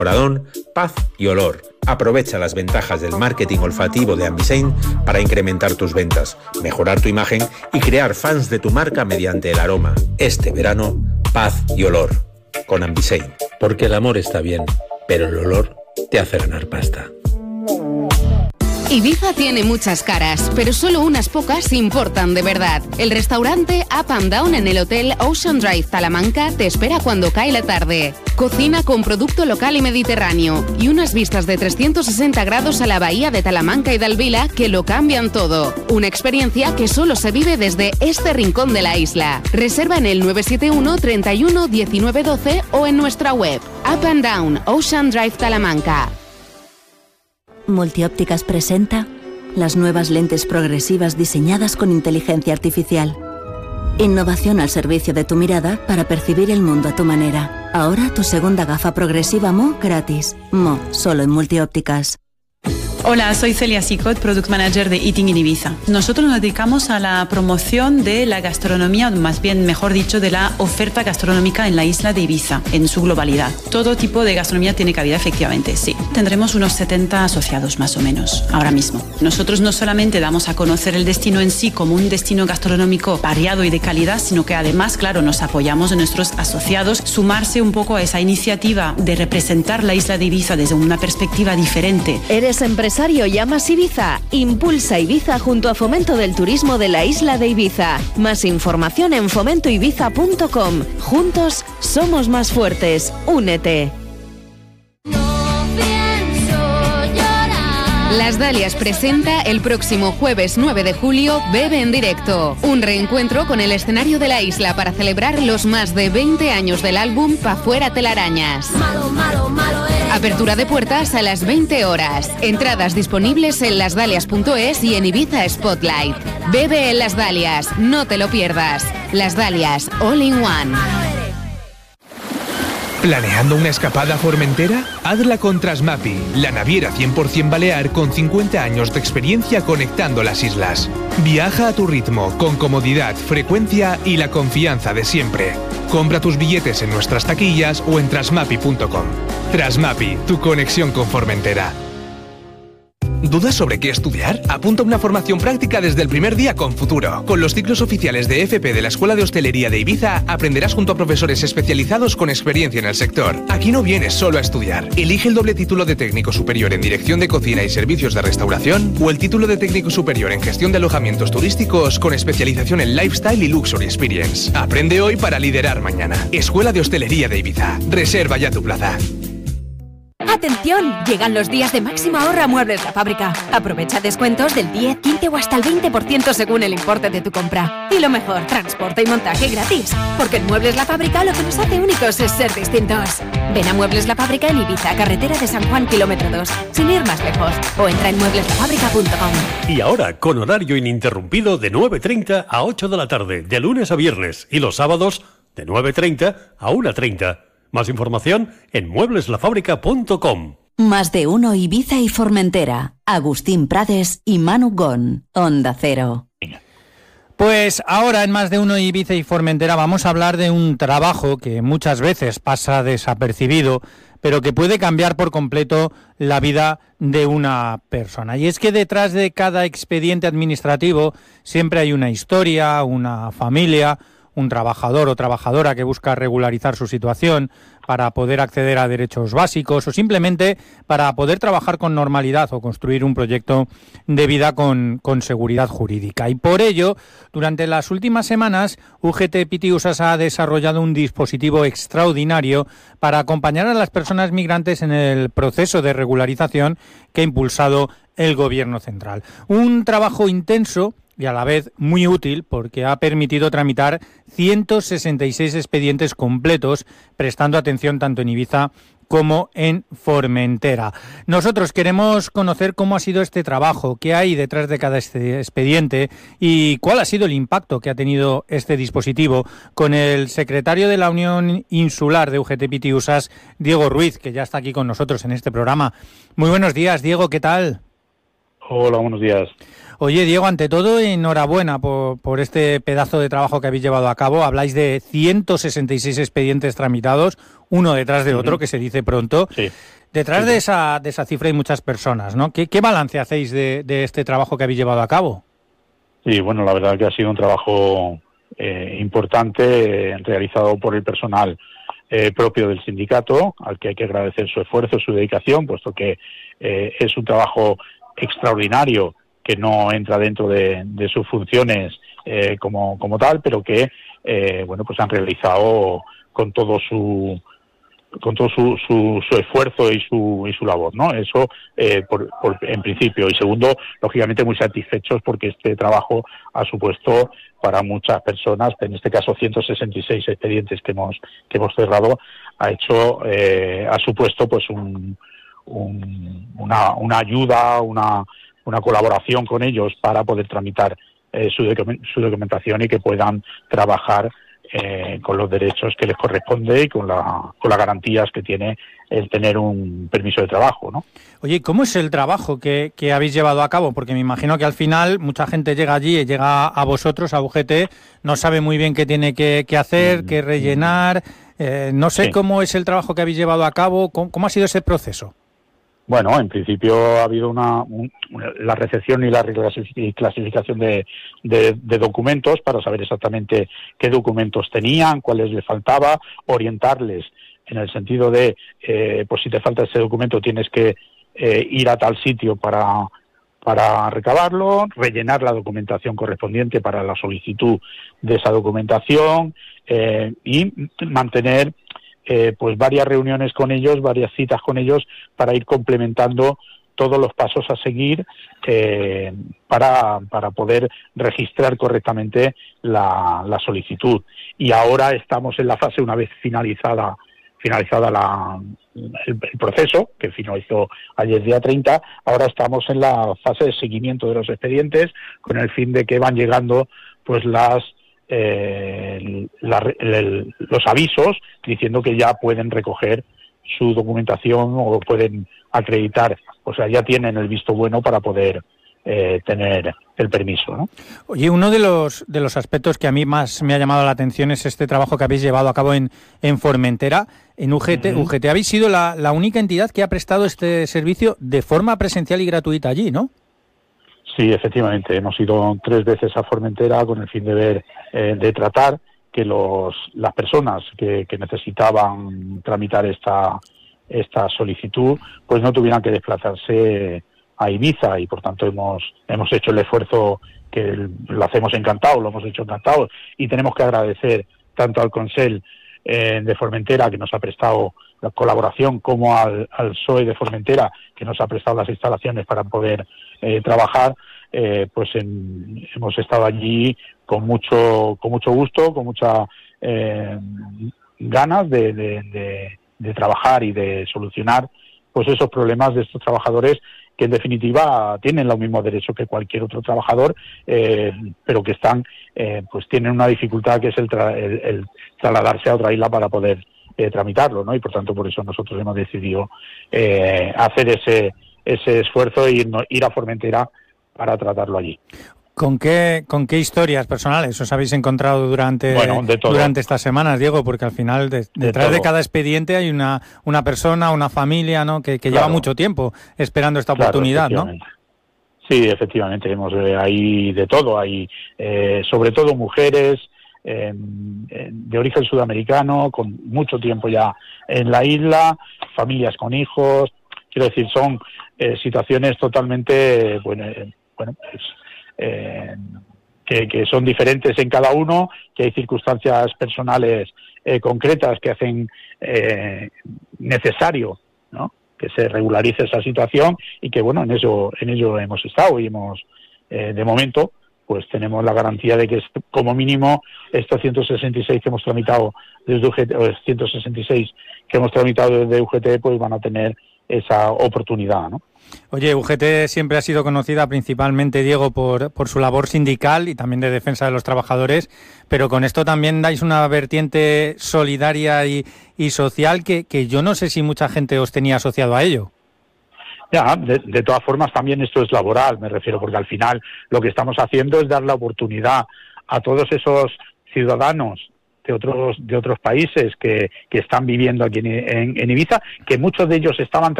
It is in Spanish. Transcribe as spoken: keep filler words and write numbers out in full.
Oradón, paz y olor. Aprovecha las ventajas del marketing olfativo de Ambisein para incrementar tus ventas, mejorar tu imagen y crear fans de tu marca mediante el aroma. Este verano, paz y olor. Con Ambisein. Porque el amor está bien, pero el olor te hace ganar pasta. Ibiza tiene muchas caras, pero solo unas pocas importan de verdad. El restaurante Up and Down en el Hotel Ocean Drive Talamanca te espera cuando cae la tarde. Cocina con producto local y mediterráneo y unas vistas de trescientos sesenta grados a la bahía de Talamanca y de Alvila que lo cambian todo. Una experiencia que solo se vive desde este rincón de la isla. Reserva en el nueve siete uno, treinta y uno, diecinueve doce o en nuestra web. Up and Down Ocean Drive Talamanca. Multiópticas presenta las nuevas lentes progresivas diseñadas con inteligencia artificial. Innovación al servicio de tu mirada para percibir el mundo a tu manera. Ahora tu segunda gafa progresiva M O gratis. M O, solo en Multiópticas. Hola, soy Celia Sicot, Product Manager de Eating in Ibiza. Nosotros nos dedicamos a la promoción de la gastronomía, más bien, mejor dicho, de la oferta gastronómica en la isla de Ibiza, en su globalidad. Todo tipo de gastronomía tiene cabida, efectivamente, sí. Tendremos unos setenta asociados, más o menos, ahora mismo. Nosotros no solamente damos a conocer el destino en sí como un destino gastronómico variado y de calidad, sino que además, claro, nos apoyamos en nuestros asociados, sumarse un poco a esa iniciativa de representar la isla de Ibiza desde una perspectiva diferente. ¿Eres empresario? ¿Llamas Ibiza? Impulsa Ibiza junto a Fomento del Turismo de la isla de Ibiza. Más información en fomento ibiza punto com. Juntos somos más fuertes. Únete. Las Dalias presenta el próximo jueves nueve de julio Bebe en Directo. Un reencuentro con el escenario de la isla para celebrar los más de veinte años del álbum Pa' Fuera Telarañas. Malo, malo, malo eres. Apertura de puertas a las veinte horas. Entradas disponibles en las dalias punto es y en Ibiza Spotlight. Bebe en Las Dalias, no te lo pierdas. Las Dalias, all in one. ¿Planeando una escapada a Formentera? Hazla con Trasmapi, la naviera cien por ciento balear con cincuenta años de experiencia conectando las islas. Viaja a tu ritmo, con comodidad, frecuencia y la confianza de siempre. Compra tus billetes en nuestras taquillas o en trasmapi punto com. Trasmapi, tu conexión con Formentera. ¿Dudas sobre qué estudiar? Apunta a una formación práctica desde el primer día con Futuro. Con los ciclos oficiales de F P de la Escuela de Hostelería de Ibiza, aprenderás junto a profesores especializados con experiencia en el sector. Aquí no vienes solo a estudiar. Elige el doble título de técnico superior en dirección de cocina y servicios de restauración o el título de técnico superior en gestión de alojamientos turísticos con especialización en Lifestyle y Luxury Experience. Aprende hoy para liderar mañana. Escuela de Hostelería de Ibiza. Reserva ya tu plaza. ¡Atención! Llegan los días de máxima ahorro a Muebles La Fábrica. Aprovecha descuentos del diez, quince o hasta el veinte por ciento según el importe de tu compra. Y lo mejor, transporte y montaje gratis. Porque en Muebles La Fábrica lo que nos hace únicos es ser distintos. Ven a Muebles La Fábrica en Ibiza, carretera de San Juan, kilómetro dos, sin ir más lejos. O entra en muebles la fábrica punto com. Y ahora, con horario ininterrumpido de nueve treinta a ocho de la tarde, de lunes a viernes. Y los sábados, de nueve treinta a una treinta. Más información en muebles la fábrica punto com. Más de uno Ibiza y Formentera. Agustín Prades y Manu Gon. Onda Cero. Pues ahora en Más de uno Ibiza y Formentera vamos a hablar de un trabajo que muchas veces pasa desapercibido, pero que puede cambiar por completo la vida de una persona. Y es que detrás de cada expediente administrativo siempre hay una historia, una familia, un trabajador o trabajadora que busca regularizar su situación para poder acceder a derechos básicos o simplemente para poder trabajar con normalidad o construir un proyecto de vida con, con seguridad jurídica. Y por ello, durante las últimas semanas, U G T Piti Usas ha desarrollado un dispositivo extraordinario para acompañar a las personas migrantes en el proceso de regularización que ha impulsado el Gobierno central. Un trabajo intenso y a la vez muy útil porque ha permitido tramitar ciento sesenta y seis expedientes completos, prestando atención tanto en Ibiza como en Formentera. Nosotros queremos conocer cómo ha sido este trabajo, qué hay detrás de cada este expediente y cuál ha sido el impacto que ha tenido este dispositivo con el secretario de la Unión Insular de U G T Piti Usas, Diego Ruiz, que ya está aquí con nosotros en este programa. Muy buenos días, Diego, ¿qué tal? Hola, buenos días. Oye, Diego, ante todo, enhorabuena por, por este pedazo de trabajo que habéis llevado a cabo. Habláis de ciento sesenta y seis expedientes tramitados, uno detrás de otro, uh-huh. que se dice pronto. Sí. Detrás sí. de esa de esa cifra hay muchas personas, ¿no? ¿Qué, qué balance hacéis de, de este trabajo que habéis llevado a cabo? Sí, bueno, la verdad que ha sido un trabajo eh, importante, eh, realizado por el personal eh, propio del sindicato, al que hay que agradecer su esfuerzo, su dedicación, puesto que eh, es un trabajo extraordinario que no entra dentro de, de sus funciones eh, como, como tal, pero que eh, bueno, pues han realizado con todo su con todo su, su, su esfuerzo y su y su labor, ¿no? Eso eh, por, por, en principio. Y segundo, lógicamente muy satisfechos porque este trabajo ha supuesto para muchas personas, en este caso ciento sesenta y seis expedientes que hemos que hemos cerrado, ha hecho eh, ha supuesto pues un, un una una ayuda, una una colaboración con ellos para poder tramitar eh, su, docu- su documentación y que puedan trabajar eh, con los derechos que les corresponde y con, la, con las garantías que tiene el tener un permiso de trabajo, ¿no? Oye, ¿cómo es el trabajo que, que habéis llevado a cabo? Porque me imagino que al final mucha gente llega allí, llega a vosotros, a U G T, no sabe muy bien qué tiene que, que hacer, mm, qué rellenar. Eh, no sé sí. cómo es el trabajo que habéis llevado a cabo, ¿cómo, cómo ha sido ese proceso? Bueno, en principio ha habido una, un, la recepción y la clasificación de, de, de documentos para saber exactamente qué documentos tenían, cuáles les faltaba, orientarles en el sentido de, eh, pues si te falta ese documento tienes que eh, ir a tal sitio para, para recabarlo, rellenar la documentación correspondiente para la solicitud de esa documentación eh, y mantener Eh, pues varias reuniones con ellos, varias citas con ellos para ir complementando todos los pasos a seguir eh, para, para poder registrar correctamente la, la solicitud. Y ahora estamos en la fase, una vez finalizada finalizada la, el, el proceso, que finalizó ayer día treinta, ahora estamos en la fase de seguimiento de los expedientes con el fin de que van llegando pues las Eh, la, el, los avisos diciendo que ya pueden recoger su documentación o pueden acreditar, o sea, ya tienen el visto bueno para poder eh, tener el permiso, ¿no? Oye, uno de los de los aspectos que a mí más me ha llamado la atención es este trabajo que habéis llevado a cabo en, en Formentera, en U G T. Uh-huh. U G T habéis sido la, la única entidad que ha prestado este servicio de forma presencial y gratuita allí, ¿no? Sí, efectivamente, hemos ido tres veces a Formentera con el fin de ver, eh, de tratar que los las personas que, que necesitaban tramitar esta esta solicitud, pues no tuvieran que desplazarse a Ibiza y por tanto hemos hemos hecho el esfuerzo que lo hacemos encantado, lo hemos hecho encantado y tenemos que agradecer tanto al Consell eh, de Formentera que nos ha prestado la colaboración como al, al P S O E de Formentera que nos ha prestado las instalaciones para poder eh, trabajar, eh, pues en, hemos estado allí con mucho con mucho gusto, con mucha eh, ganas de, de, de, de trabajar y de solucionar pues esos problemas de estos trabajadores que en definitiva tienen los mismos derechos que cualquier otro trabajador, eh, pero que están eh, pues tienen una dificultad que es el, tra- el, el trasladarse a otra isla para poder Eh, tramitarlo, ¿no? Y por tanto por eso nosotros hemos decidido eh, hacer ese ese esfuerzo e ir, no, ir a Formentera para tratarlo allí. ¿Con qué con qué historias personales os habéis encontrado durante bueno, durante estas semanas, Diego? Porque al final de, detrás de, de cada expediente hay una una persona, una familia, ¿no? Que, que claro. lleva mucho tiempo esperando esta claro, oportunidad, ¿no? Sí, efectivamente, hemos eh, hay de todo, hay eh, sobre todo mujeres Eh, de origen sudamericano, con mucho tiempo ya en la isla, familias con hijos, quiero decir, son eh, situaciones totalmente, bueno, eh, bueno pues, eh, que, que son diferentes en cada uno, que hay circunstancias personales eh, concretas que hacen eh, necesario, ¿no?, que se regularice esa situación y que, bueno, en ello, en ello hemos estado y hemos, eh, de momento, pues tenemos la garantía de que como mínimo estos ciento sesenta y seis que hemos tramitado desde U G T, o ciento sesenta y seis que hemos tramitado desde U G T, pues van a tener esa oportunidad, ¿no? Oye, U G T siempre ha sido conocida principalmente, Diego, por, por su labor sindical y también de defensa de los trabajadores, pero con esto también dais una vertiente solidaria y, y social que, que yo no sé si mucha gente os tenía asociado a ello. Ya, de, de todas formas también esto es laboral, me refiero, porque al final lo que estamos haciendo es dar la oportunidad a todos esos ciudadanos de otros de otros países que, que están viviendo aquí en, en, en Ibiza, que muchos de ellos estaban